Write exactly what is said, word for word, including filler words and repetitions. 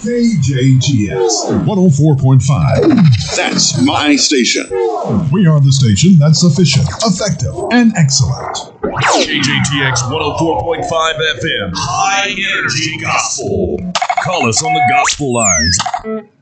K J T X one oh four point five. That's my station. We are the station that's efficient, effective, and excellent. K J T X one oh four point five F M. High Energy Gospel. Call us on the gospel lines.